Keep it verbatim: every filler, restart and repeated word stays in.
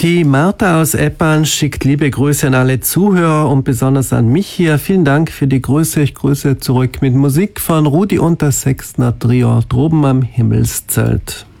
Die Martha aus Eppern schickt liebe Grüße an alle Zuhörer und besonders an mich hier. Vielen Dank für die Grüße. Ich grüße zurück mit Musik von Rudi Untersechsner Trio droben am Himmelszelt.